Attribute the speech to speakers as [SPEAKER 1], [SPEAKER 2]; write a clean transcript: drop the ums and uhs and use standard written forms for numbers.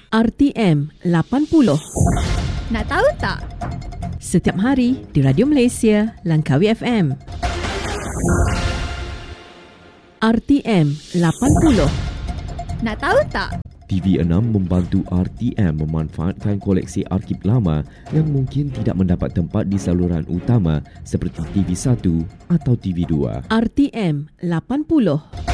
[SPEAKER 1] RTM 80.
[SPEAKER 2] Nak tahu tak?
[SPEAKER 1] Setiap hari di Radio Malaysia, Langkawi FM. RTM 80.
[SPEAKER 2] Nak tahu tak?
[SPEAKER 3] TV6 membantu RTM memanfaatkan koleksi arsip lama yang mungkin tidak mendapat tempat di saluran utama seperti TV1 atau TV2.
[SPEAKER 1] RTM 80.